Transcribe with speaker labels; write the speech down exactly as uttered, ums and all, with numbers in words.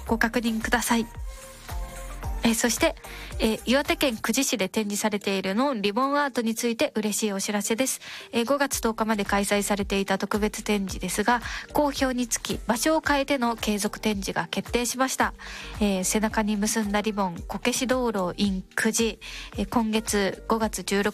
Speaker 1: ご確認ください。えー、そして、えー、岩手県久慈市で展示されているノンリボンアートについて嬉しいお知らせです。えー、ごがつとおかまで開催されていた特別展示ですが、好評につき場所を変えての継続展示が決定しました。えー、背中に結んだリボンこけし道路 in 久慈、えー、今月ごがつじゅうろく